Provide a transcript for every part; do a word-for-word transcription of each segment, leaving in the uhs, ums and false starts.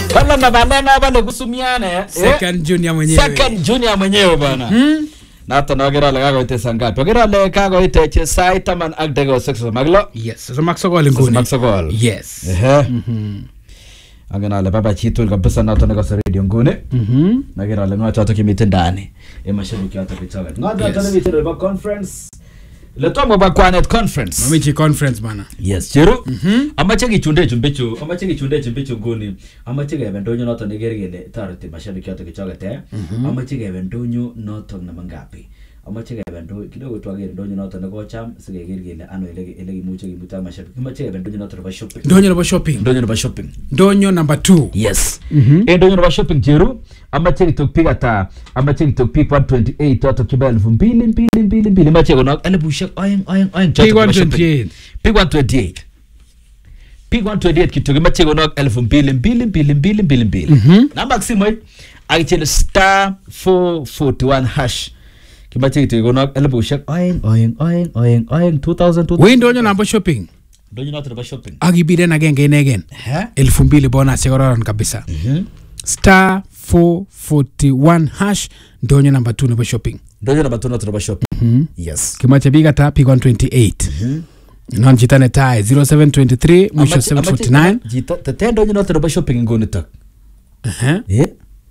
Kala na banana bale kusumiane. Second junior mwenyewe. Second junior mwenyewe bana. Hmm? Nata nagira le kago ite sangapi. Nagira le kago ite che sai taman ak dego sexo maglo. Yes, so maksogol nguni. Maksogol. Yes. Eh. Mhm. Agana le baba chitu kabisa nata nego sa radio ngune. Mhm. Nagira le ngwa chato kimite ndani. E mashabiki hata kichaga. Ngwa chato kimite ba conference. Le tomo ba kwanet conference. Mamichi conference bana. Yes, chiro. Mhm. Amache gichunde chumbecho, amache gichunde chumbecho nguni. Amache ga bendonyo noto negergele tarate mashabiki hata kichaga te. Amache ga bendonyo noto na mangapi. Amache ga bendonyo kidogo twagere ndonyo noto nego cham sigegergele ano elege elege muche gimuta mashabiki. Amache ga bendonyo noto ba shopping. Ndonyo ba shopping. Ndonyo ba shopping. Ndonyo number two. Yes. Mhm. E ndonyo ba shopping chiro. Amache gitokpiga ta. Amache gitokpiga one twenty-eight toto kibel mbili mbili mbili mbili. Amache go elebushek oyeng oyeng oyeng P one twenty-eight. P one twenty-eight. P one twenty-eight kitoke mache go nok elfu mbili mbili mbili mbili mbili mbili. Namba kusimo akichele star four forty-one hash. Kimache kitoke go nok elebushek oyeng oyeng oyeng oyeng oyeng two thousand. We ndonyo number shopping. Ndonyo noto ba shopping. Agibiden agenge inegen. Eh? elfu mbili bonus yagororon kabisa. Mhm. Star four forty-one hash ndonyo number two number shopping. Ndonyo number two number shopping. Mm-hmm. Yes. Kimache biga ta P one twenty-eight. Mhm. Non jitane tai zero seven two three mwisho seven forty-nine. Jita tete ndonyo noto number shopping ngoni tak. Eh. Eh.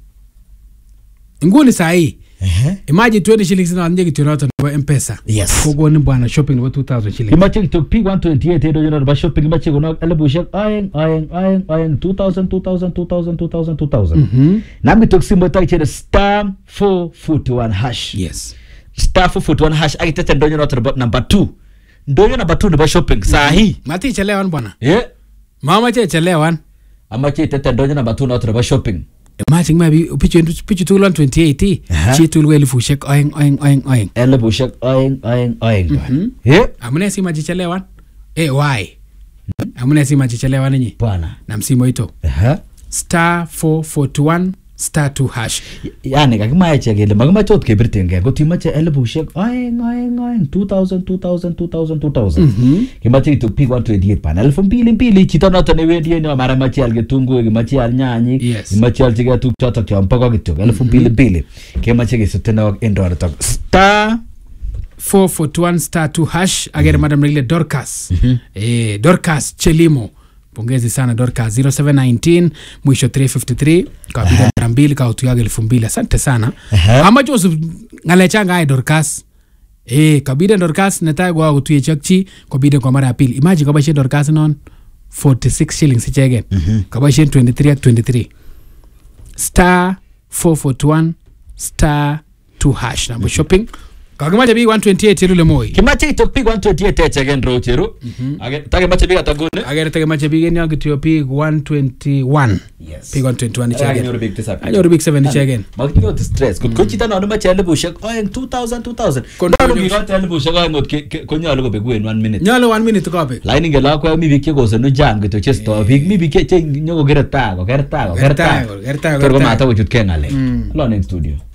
Ngoni sai. Eh. Imagine twenty shillings na nje kitu noto kwa M-Pesa. Yes. Kogo ni bwana shopping wa two thousand shillings. Kimache to P one twenty-eight ndonyo number shopping kimache go nok elebushek ayeng ayeng ayeng ayeng two thousand two thousand two thousand two thousand two thousand. Mhm. Nambi toksimbo tak chede star four forty-one hash. Yes. Star four forty-one hash akitete ndonyo noto number two. Ndonyo number two ndonyo shopping sahi. Mati chelewan bwana. Yeah. Mama che chelewan. Amache tete ndonyo number two noto shopping. Imagine maybe pichu pichu two one twenty-eight. Chi tulwe elifushek oyeng oyeng oyeng oyeng. Elifushek oyeng oyeng oyeng. Yeah. Amune si maji chelewan. Eh why? Amune si maji chelewan nyi. Bwana. Na msimo ito. Eh. Star four forty-one star two hash. Yani kakimaya chegele magamache ot kebirtenge gotimache elifushek oyeng oyeng oyeng two thousand two thousand two thousand two thousand. Kimache to P one twenty-eight pana elfu mbili mbili chito noto ne wedi ne mara machi al getungu kimache al nyanyi kimache al chiga tuk choto kya mpaka kitu elfu mbili mbili kimache gesutena endoro to star four forty-one star two hash agere madam Rile Dorcas. Eh Dorcas Chelimo. Pongezi sana Dorcas zero seven one nine mwisho three fifty-three kwa bidhaa mara mbili kwa utuyaga elfu mbili. Asante sana. Ama josu ngalechanga ai Dorcas. Eh kabida Dorcas netaye kwa utuye chakchi kwa bidhaa kwa mara ya pili. Imagine kwa baishe Dorcas non forty-six shillings chegen. Kwa baishe twenty-three at twenty-three. Star four forty-one star two hash number shopping. Kagamache bi one twenty-eight yule moi. Kimache to P one twenty-eight again ro chero. Age tage mache bi atagone. Age tage mache bi geni agitio P one twenty-one. Yes. P one twenty-one again. Age nyoru big tisa. Age nyoru big seven again. Magti go stress. Ko chita na mache ele bushek oyeng two thousand two thousand. Kondo bi got ele bushek oyeng mot ko nyalo go beguen one minute. Nyalo one minute ko be. Line ngela ko mi bi ke go se no jam gito chesto big mi bi ke che nyogo gerta go gerta go gerta. Gerta go gerta. Ko mata go chut kengale. Lo ning studio.